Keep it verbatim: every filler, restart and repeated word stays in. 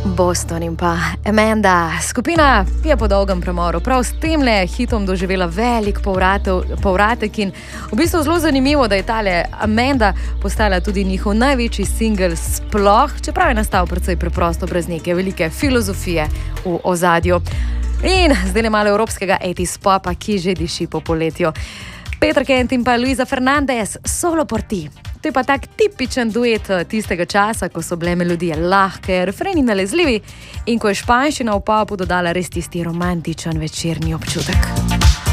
Boston in pa Amanda. Skupina je po dolgem premoru prav s temle hitom doživela velik povratev, povratek in v bistvu zelo zanimivo, da je tale Amanda postala tudi njihov največji singel sploh, čeprav je nastal precej preprosto, brez neke velike filozofije v ozadju. In zdaj le malo evropskega eighties popa, ki že diši po poletju. Peter Kent in pa Luisa Fernandez, Solo por ti. To je pa tak tipičen duet tistega časa, ko so bile melodije lahke, refreni nalezljivi in ko je španščina v popu dodala res tisti romantičen večerni občutek.